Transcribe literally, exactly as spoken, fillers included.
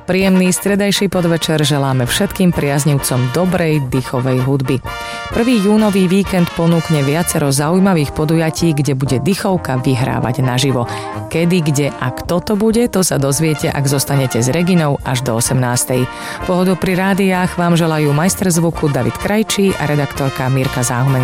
Príjemný stredajší podvečer želáme všetkým priaznivcom dobrej dýchovej hudby. Prvý júnový víkend ponúkne viacero zaujímavých podujatí, kde bude dýchovka vyhrávať naživo. Kedy, kde a kto to bude, to sa dozviete, ak zostanete s Reginou až do osemnástej. Pohodu pri rádiách vám želajú majster zvuku David Krajčí a redaktorka Mirka Záhumenková.